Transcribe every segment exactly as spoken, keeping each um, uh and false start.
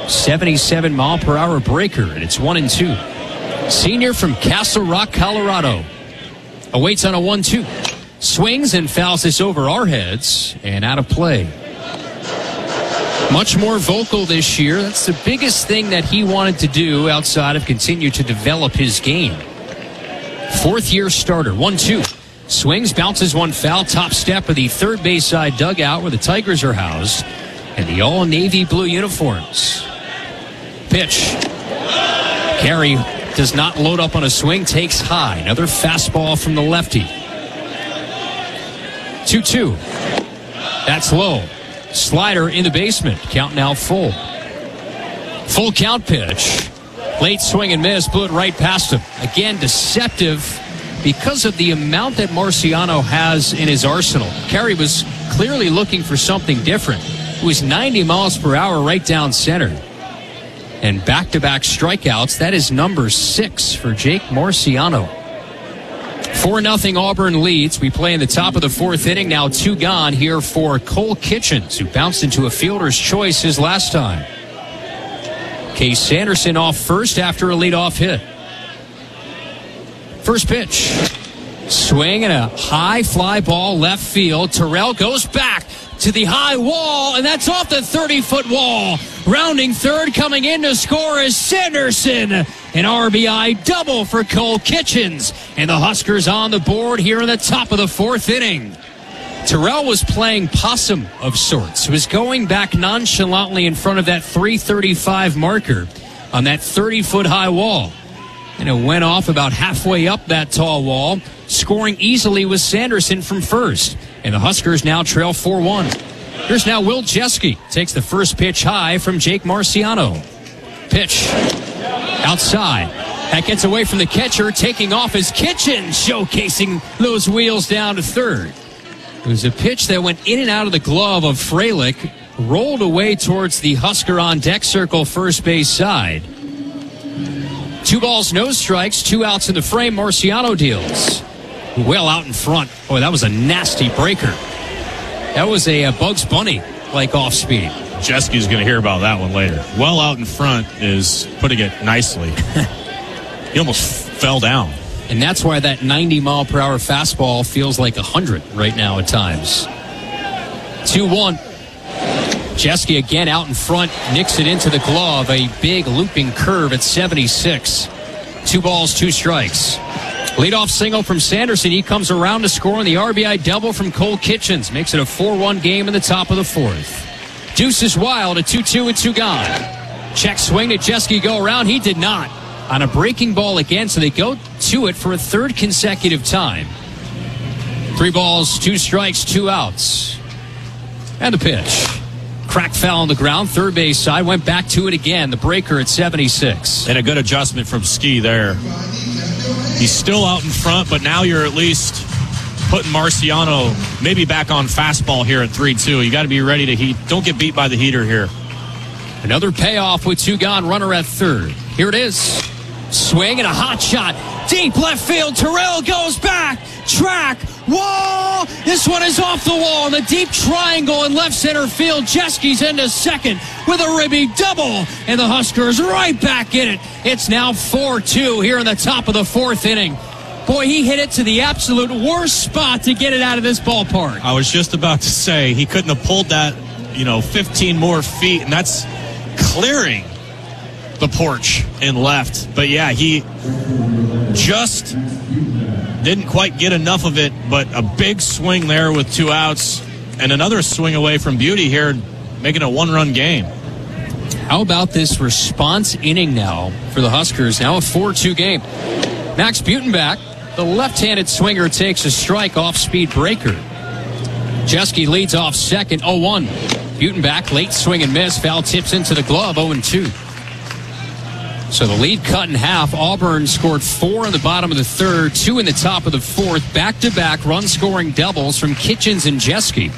seventy-seven mile per hour breaker, and it's one and two. Senior from Castle Rock, Colorado. Awaits on a one two. Swings and fouls this over our heads and out of play. Much more vocal this year. That's the biggest thing that he wanted to do outside of continue to develop his game. Fourth year starter. one two. Swings, bounces one foul. Top step of the third base side dugout where the Tigers are housed. And the all navy blue uniforms. Pitch. Carey does not load up on a swing. Takes high. Another fastball from the lefty. two two. That's low. Slider in the basement. Count now full. Full count pitch. Late swing and miss. Blew it right past him. Again, deceptive because of the amount that Marciano has in his arsenal. Carey was clearly looking for something different. It was ninety miles per hour right down center. And back-to-back strikeouts. That is number six for Jake Marciano. four nothing Auburn leads. We play in the top of the fourth inning. Now two gone here for Cole Kitchens, who bounced into a fielder's choice his last time. Case Sanderson off first after a leadoff hit. First pitch. Swing and a high fly ball left field. Terrell goes back to the high wall, and that's off the thirty-foot wall. Rounding third, coming in to score is Sanderson. An R B I double for Cole Kitchens. And the Huskers on the board here in the top of the fourth inning. Terrell was playing possum of sorts. He was going back nonchalantly in front of that three thirty-five marker on that thirty-foot high wall. And it went off about halfway up that tall wall. Scoring easily was Sanderson from first. And the Huskers now trail four one. Here's now Will Jeske. Takes the first pitch high from Jake Marciano. Pitch. Outside. That gets away from the catcher. Taking off is Kitchens. Showcasing those wheels down to third. It was a pitch that went in and out of the glove of Fralick. Rolled away towards the Husker on deck circle first base side. Two balls, no strikes. Two outs in the frame. Marciano deals. Well out in front. Boy, that was a nasty breaker. That was a, a Bugs Bunny-like off-speed. Jeske's going to hear about that one later. Well out in front is putting it nicely. He almost fell down. And that's why that ninety mile per hour fastball feels like one hundred right now at times. two one. Jeske again out in front. Nicks it into the glove. A big looping curve at seventy-six. Two balls, two strikes. Leadoff single from Sanderson. He comes around to score on the R B I double from Cole Kitchens. Makes it a four one game in the top of the fourth. Deuce is wild, a two two and two gone. Check swing to Jeske go around. He did not. On a breaking ball again, so they go to it for a third consecutive time. Three balls, two strikes, two outs. And the pitch. Crack foul on the ground, third base side, went back to it again. The breaker at seventy-six. And a good adjustment from Ski there. He's still out in front, but now you're at least putting Marciano maybe back on fastball here at three two. You got to be ready to heat. Don't get beat by the heater here. Another payoff with two gone, runner at third. Here it is. Swing and a hot shot. Deep left field. Terrell goes back. Track. Wall. This one is off the wall in the deep triangle in left center field. Jeske's into second with a ribby double. And the Huskers right back in it. It's now four two here in the top of the fourth inning. Boy, he hit it to the absolute worst spot to get it out of this ballpark. I was just about to say he couldn't have pulled that, you know, fifteen more feet, and that's clearing the porch and left. But yeah, he just didn't quite get enough of it, but a big swing there with two outs and another swing away from Beauty here, making a one-run game. How about this response inning now for the Huskers? Now a four two game. Max Butenbach, the left-handed swinger, takes a strike off-speed breaker. Jeske leads off second, oh one. Butenbach, late swing and miss. Foul tips into the glove, oh two. So the lead cut in half. Auburn scored four in the bottom of the third, two in the top of the fourth. Back-to-back run-scoring doubles from Kitchens and Jeske.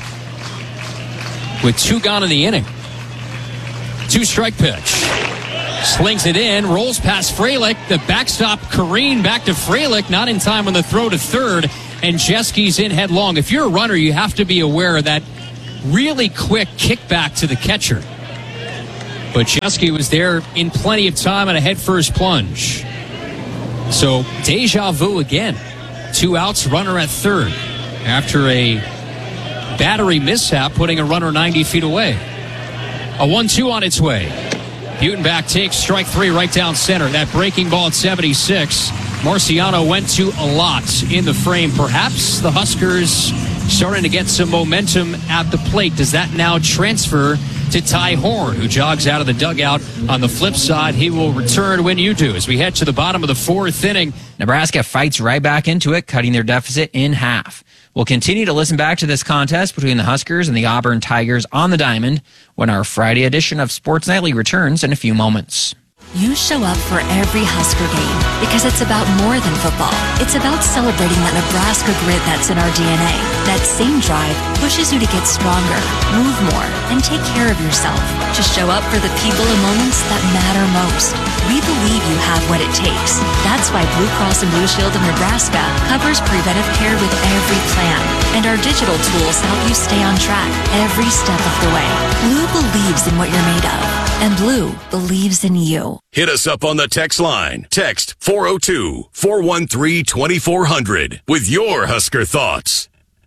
With two gone in the inning. Two-strike pitch. Slings it in, rolls past Fralick. The backstop careen back to Fralick, not in time on the throw to third. And Jeske's in headlong. If you're a runner, you have to be aware of that really quick kickback to the catcher. But Chesky was there in plenty of time on a headfirst plunge. So deja vu again. Two outs, runner at third after a battery mishap, putting a runner ninety feet away. A one two on its way. Butenbach takes strike three right down center. That breaking ball at seventy-six. Marciano went to a lot in the frame. Perhaps the Huskers starting to get some momentum at the plate. Does that now transfer to Ty Horn, who jogs out of the dugout? On the flip side, he will return when you do. As we head to the bottom of the fourth inning, Nebraska fights right back into it, cutting their deficit in half. We'll continue to listen back to this contest between the Huskers and the Auburn Tigers on the diamond when our Friday edition of Sports Nightly returns in a few moments. You show up for every Husker game because it's about more than football. It's about celebrating that Nebraska grit that's in our D N A. That same drive pushes you to get stronger, move more, and take care of yourself. To show up for the people and moments that matter most. We believe you have what it takes. That's why Blue Cross and Blue Shield of Nebraska covers preventive care with every plan. And our digital tools help you stay on track every step of the way. Blue believes in what you're made of. And Blue believes in you. Hit us up on the text line. Text four oh two, four one three, two four zero zero with your Husker thoughts.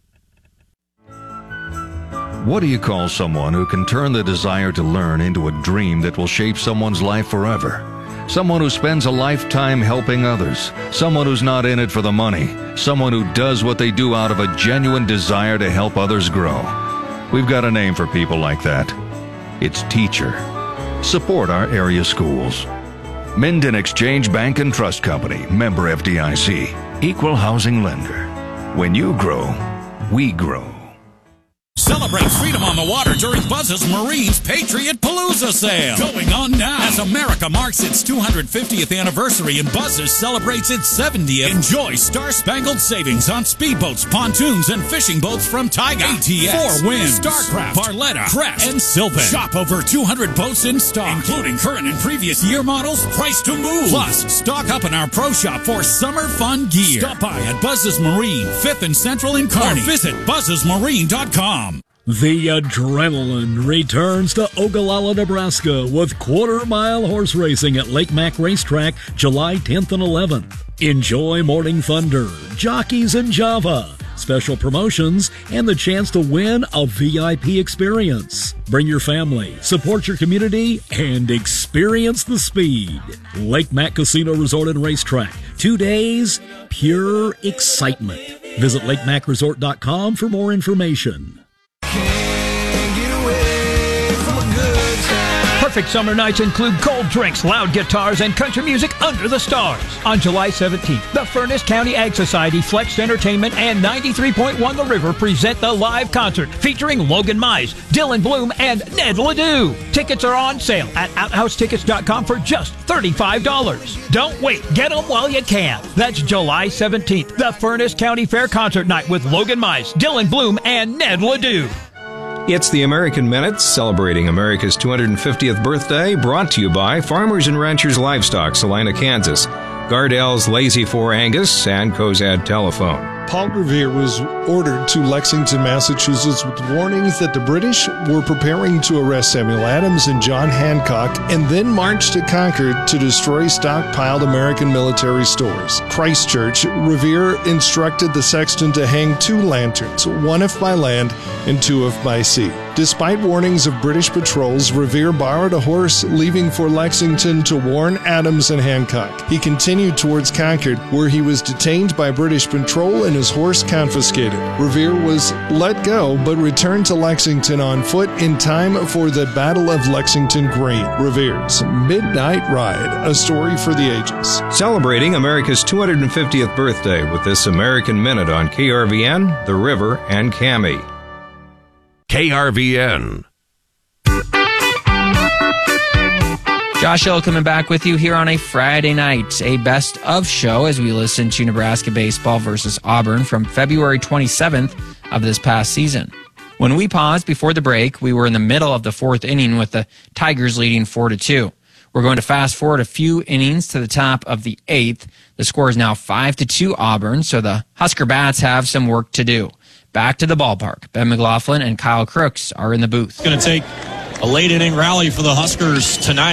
What do you call someone who can turn the desire to learn into a dream that will shape someone's life forever? Someone who spends a lifetime helping others. Someone who's not in it for the money. Someone who does what they do out of a genuine desire to help others grow. We've got a name for people like that. It's teacher. Support our area schools. Minden Exchange Bank and Trust Company, member F D I C, equal housing lender. When you grow, we grow. Celebrate freedom on the water during Buzz's Marine's Patriot Palooza sale. Going on now. As America marks its two hundred fiftieth anniversary and Buzz's celebrates its seventieth. Enjoy star-spangled savings on speedboats, pontoons, and fishing boats from Tiger, A T S, Four Winds, Starcraft, Barletta, Crest, and Sylvan. Shop over two hundred boats in stock, including current and previous year models, priced to move. Plus, stock up in our pro shop for summer fun gear. Stop by at Buzz's Marine, fifth and Central in Kearney. Or visit buzzes marine dot com. The adrenaline returns to Ogallala, Nebraska with quarter-mile horse racing at Lake Mac Racetrack July tenth and eleventh. Enjoy Morning Thunder, jockeys in Java, special promotions, and the chance to win a V I P experience. Bring your family, support your community, and experience the speed. Lake Mac Casino Resort and Racetrack. Two days, pure excitement. Visit lake mac resort dot com for more information. Perfect summer nights include cold drinks, loud guitars, and country music under the stars. On July seventeenth, the Furnace County Ag Society, Flex Entertainment, and ninety-three point one The River present the live concert featuring Logan Mize, Dylan Bloom, and Ned Ledoux. Tickets are on sale at outhouse tickets dot com for just thirty-five dollars. Don't wait. Get them while you can. That's July seventeenth, the Furnace County Fair Concert Night with Logan Mize, Dylan Bloom, and Ned Ledoux. It's the American Minute, celebrating America's two hundred fiftieth birthday, brought to you by Farmers and Ranchers Livestock, Salina, Kansas, Gardell's Lazy Four Angus, and Cozad Telephone. Paul Revere was ordered to Lexington, Massachusetts with warnings that the British were preparing to arrest Samuel Adams and John Hancock and then march to Concord to destroy stockpiled American military stores. Christchurch, Revere instructed the sexton to hang two lanterns, one if by land and two if by sea. Despite warnings of British patrols, Revere borrowed a horse, leaving for Lexington to warn Adams and Hancock. He continued towards Concord, where he was detained by British patrol and his horse confiscated. Revere was let go, but returned to Lexington on foot in time for the Battle of Lexington Green. Revere's Midnight Ride, a story for the ages. Celebrating America's two hundred fiftieth birthday with this American Minute on K R V N, The River, and C A M I. K R V N. Josh Hill coming back with you here on a Friday night, a best of show as we listen to Nebraska baseball versus Auburn from February twenty-seventh of this past season. When we paused before the break, we were in the middle of the fourth inning with the Tigers leading four to two. We're going to fast forward a few innings to the top of the eighth. The score is now five to two Auburn, so the Husker Bats have some work to do. Back to the ballpark. Ben McLaughlin and Kyle Crooks are in the booth. It's going to take A late inning rally for the Huskers tonight.